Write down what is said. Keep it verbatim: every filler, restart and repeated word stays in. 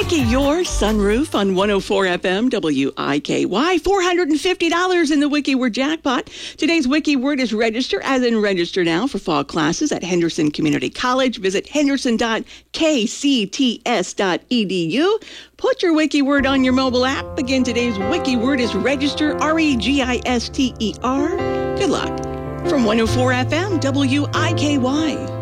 Wiki your sunroof on one oh four F M W I K Y. four hundred fifty dollars in the Wiki Word jackpot. Today's Wiki word is register, as in register now for fall classes at Henderson Community College. Visit henderson dot k c t s dot e d u. Put your Wiki word on your mobile app. Again, today's Wiki word is register, R E G I S T E R. Good luck. From one oh four F M W I K Y.